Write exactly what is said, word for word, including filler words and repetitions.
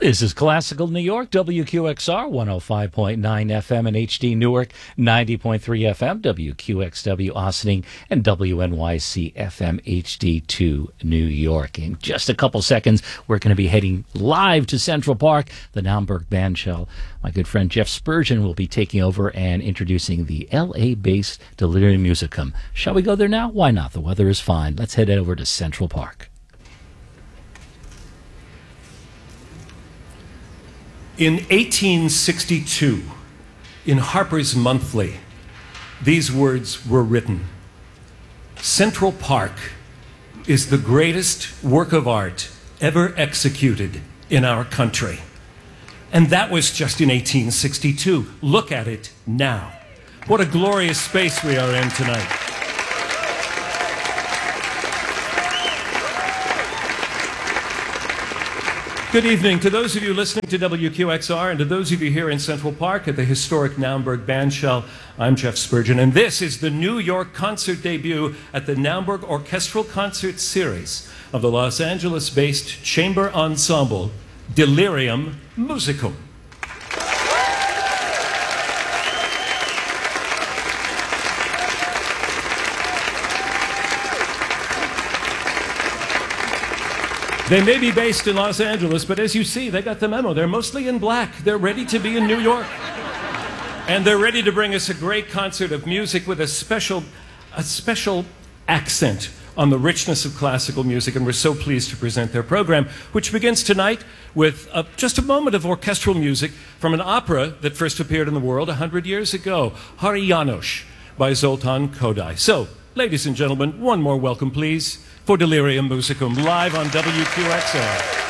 This is Classical New York, W Q X R one oh five point nine F M and H D Newark, ninety point three F M, W Q X W Ossining, and W N Y C F M H D two New York. In just a couple seconds, we're going to be heading live to Central Park, the Naumburg Bandshell. My good friend Jeff Spurgeon will be taking over and introducing the L A-based Delirium Musicum. Shall we go there now? Why not? The weather is fine. Let's head over to Central Park. In eighteen sixty-two, in Harper's Monthly, these words were written: "Central Park is the greatest work of art ever executed in our country." And that was just in eighteen sixty-two. Look at it now. What a glorious space we are in tonight. Good evening to those of you listening to W Q X R and to those of you here in Central Park at the historic Naumburg Bandshell. I'm Jeff Spurgeon, and this is the New York concert debut at the Naumburg Orchestral Concert Series of the Los Angeles-based chamber ensemble Delirium Musicum. They may be based in Los Angeles, but as you see, they got the memo. They're mostly in black. They're ready to be in New York. And they're ready to bring us a great concert of music with a special, a special accent on the richness of classical music. And we're so pleased to present their program, which begins tonight with uh, just a moment of orchestral music from an opera that first appeared in the world a hundred years ago, Hari János by Zoltán Kodály. So, ladies and gentlemen, one more welcome, please, for Delirium Musicum, live on W Q X R.